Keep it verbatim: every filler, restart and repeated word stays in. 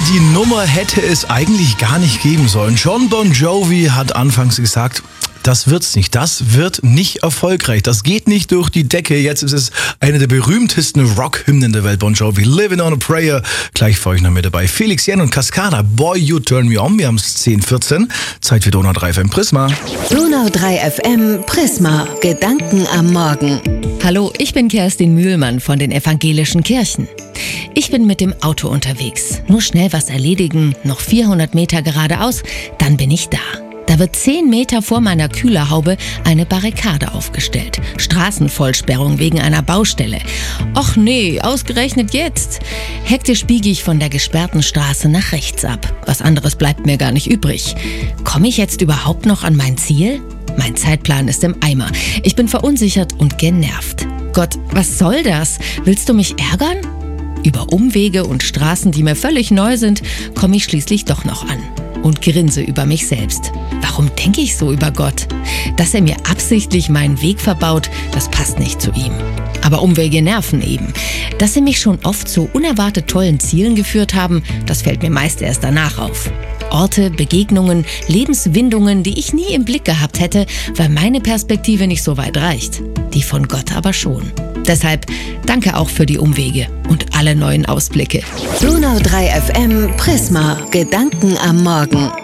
die Nummer hätte es eigentlich gar nicht geben sollen. Jon Bon Jovi hat anfangs gesagt, das wird's nicht, das wird nicht erfolgreich, das geht nicht durch die Decke. Jetzt ist es eine der berühmtesten Rock-Hymnen der Welt, Bon Jovi, Living on a Prayer. Gleich für euch noch mit dabei. Felix Jähn und Cascada, Boy You Turn Me On. Wir haben es zehn Uhr vierzehn, Zeit für Donau drei F M Prisma. Donau drei F M Prisma, Gedanken am Morgen. Hallo, ich bin Kerstin Mühlmann von den evangelischen Kirchen. Ich bin mit dem Auto unterwegs. Nur schnell was erledigen, noch vierhundert Meter geradeaus, dann bin ich da. Da wird zehn Meter vor meiner Kühlerhaube eine Barrikade aufgestellt. Straßenvollsperrung wegen einer Baustelle. Och nee, ausgerechnet jetzt. Hektisch biege ich von der gesperrten Straße nach rechts ab. Was anderes bleibt mir gar nicht übrig. Komme ich jetzt überhaupt noch an mein Ziel? Mein Zeitplan ist im Eimer. Ich bin verunsichert und genervt. Gott, was soll das? Willst du mich ärgern? Über Umwege und Straßen, die mir völlig neu sind, komme ich schließlich doch noch an. Und grinse über mich selbst. Warum denke ich so über Gott? Dass er mir absichtlich meinen Weg verbaut, das passt nicht zu ihm. Aber Umwege nerven eben. Dass sie mich schon oft zu unerwartet tollen Zielen geführt haben, das fällt mir meist erst danach auf. Orte, Begegnungen, Lebenswindungen, die ich nie im Blick gehabt hätte, weil meine Perspektive nicht so weit reicht. Die von Gott aber schon. Deshalb danke auch für die Umwege und alle neuen Ausblicke. Donau drei F M Prisma, Gedanken am Morgen.